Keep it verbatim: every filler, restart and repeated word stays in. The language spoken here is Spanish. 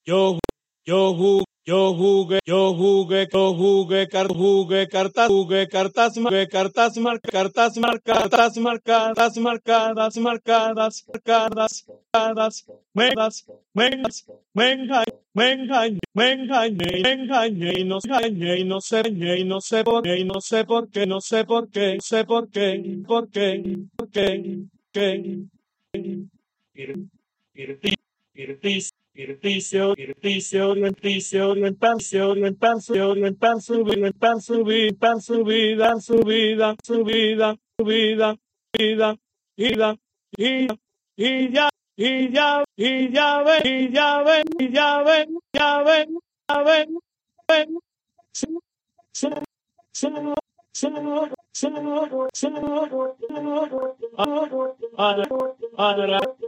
Yo, yo jugué, yo jugué, yo jugué, yo jugué, car, jugué cartas, jugué cartas, jugué cartas marcadas, cartas marcadas, marcadas, marcadas, marcadas, marcadas, marcadas, megas, megas, me engañé, me engañé, me engañé, me engañé, y no sé, engañé, y no sé, engañé, y no sé por qué, y no sé por qué, no sé por qué, sé por qué, por qué, por qué, qué, Irtis, Irticio, Irticio, Orienticio, Orientarse, Orientarse, Orientar su vida, Orientar su vida, su vida, su vida, su vida, su vida, vida, vida, y y ya, y ya, y ya ven, y ya ven, y ya ven, ya ven, ya ven, ven, su, su, su, su, su, su, su, su,